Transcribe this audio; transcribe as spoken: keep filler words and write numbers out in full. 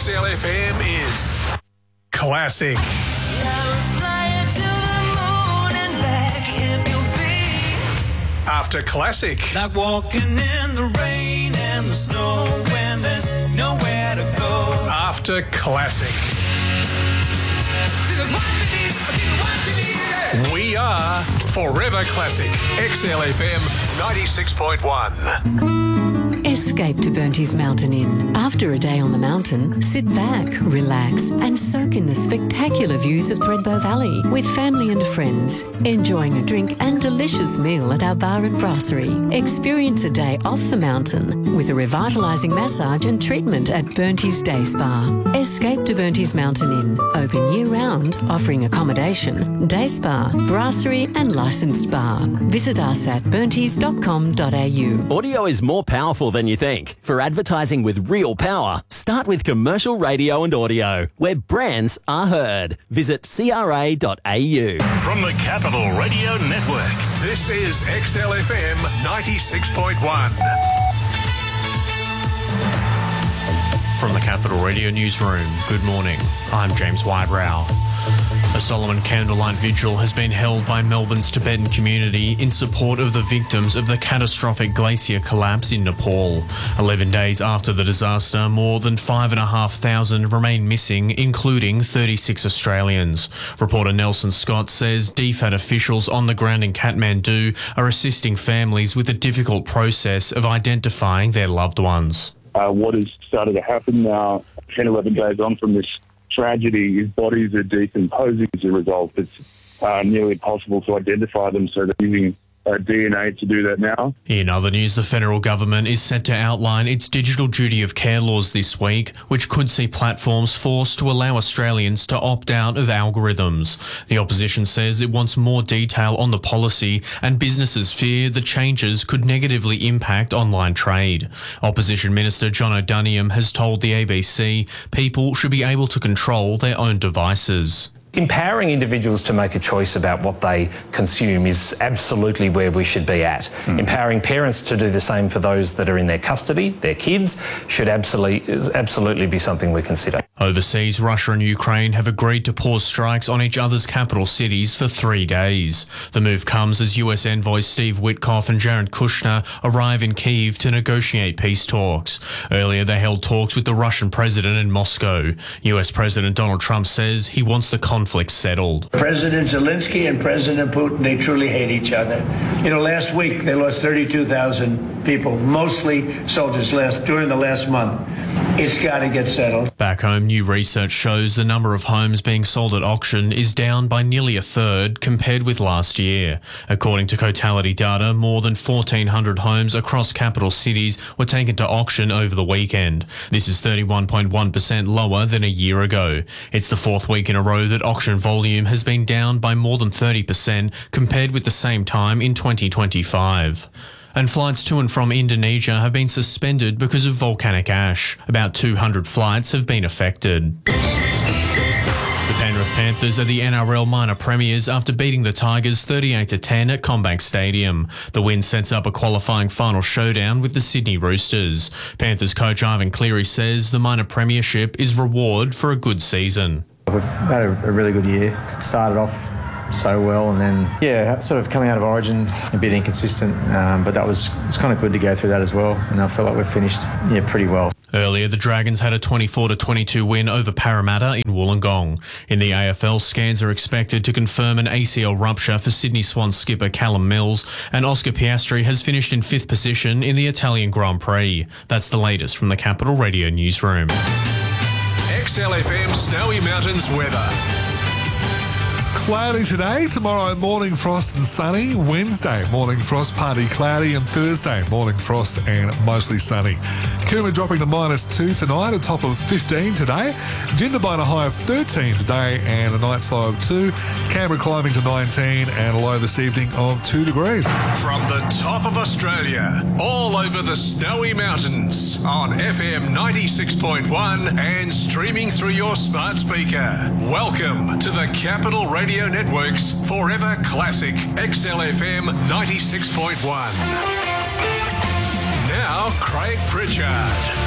X L F M is classic. After classic. Like walking in the rain and the snow when there's nowhere to go. After classic. We are Forever Classic. X L F M ninety-six point one. Escape to Burnty's Mountain Inn. After a day on the mountain, sit back, relax and soak in the spectacular views of Thredbo Valley with family and friends, enjoying a drink and delicious meal at our bar and brasserie. Experience a day off the mountain with a revitalising massage and treatment at Burnty's Day Spa. Escape to Burnty's Mountain Inn. Open year-round, offering accommodation, day spa, brasserie and licensed bar. Visit us at burntys dot com dot a u. Audio is more powerful than you think. For advertising with real power, start with commercial radio and audio, where brands are heard. Visit c r a dot a u. From the Capital Radio Network, this is X L F M ninety-six point one. From the Capital Radio Newsroom, good morning. I'm James Wybrow. A Solomon Candlelight Vigil has been held by Melbourne's Tibetan community in support of the victims of the catastrophic glacier collapse in Nepal. Eleven days after the disaster, more than five and a half thousand remain missing, including thirty-six Australians. Reporter Nelson Scott says D F A T officials on the ground in Kathmandu are assisting families with the difficult process of identifying their loved ones. Uh, what has started to happen now, ten, eleven days on from this tragedy, is bodies are decomposing as a result. It's uh, nearly impossible to identify them, so they're using uh, D N A to do that now. In other news, the federal government is set to outline its digital duty of care laws this week, which could see platforms forced to allow Australians to opt out of algorithms. The opposition says it wants more detail on the policy, and businesses fear the changes could negatively impact online trade. Opposition Minister John O'Doniam has told the A B C people should be able to control their own devices. Empowering individuals to make a choice about what they consume is absolutely where we should be at. Mm. Empowering parents to do the same for those that are in their custody, their kids, should absolutely, absolutely be something we consider. Overseas, Russia and Ukraine have agreed to pause strikes on each other's capital cities for three days. The move comes as U S envoys Steve Witkoff and Jared Kushner arrive in Kyiv to negotiate peace talks. Earlier, they held talks with the Russian president in Moscow. U S President Donald Trump says he wants the conflict settled. President Zelensky and President Putin, they truly hate each other. You know, last week they lost thirty-two thousand people, mostly soldiers, last during the last month. It's got to get settled. Back home, new research shows the number of homes being sold at auction is down by nearly a third compared with last year. According to Cotality data, more than fourteen hundred homes across capital cities were taken to auction over the weekend. This is thirty-one point one percent lower than a year ago. It's the fourth week in a row that auction volume has been down by more than thirty percent compared with the same time in twenty twenty-five. And flights to and from Indonesia have been suspended because of volcanic ash. About two hundred flights have been affected. The Penrith Panthers are the N R L minor premiers after beating the Tigers thirty-eight to ten at CommBank Stadium. The win sets up a qualifying final showdown with the Sydney Roosters. Panthers coach Ivan Cleary says the minor premiership is reward for a good season. We've had a, a really good year. Started off so well, and then yeah, sort of coming out of Origin a bit inconsistent, um, but that was it's kind of good to go through that as well, and I feel like we've finished yeah pretty well. Earlier, the Dragons had a twenty-four to twenty-two win over Parramatta in Wollongong. In the A F L, scans are expected to confirm an A C L rupture for Sydney Swans skipper Callum Mills, and Oscar Piastri has finished in fifth position in the Italian Grand Prix. That's the latest from the Capital Radio Newsroom. X L F M Snowy Mountains weather. Cloudy today, tomorrow morning frost and sunny, Wednesday morning frost, partly cloudy, and Thursday morning frost and mostly sunny. Cooma dropping to minus two tonight, a top of fifteen today. Jindabyne a high of thirteen today and a night low of two. Canberra climbing to nineteen and a low this evening of two degrees. From the top of Australia, all over the Snowy Mountains, on F M ninety-six point one and streaming through your smart speaker. Welcome to the Capital Radio Network's Forever Classic X L F M ninety-six point one. Now, Craig Pritchard.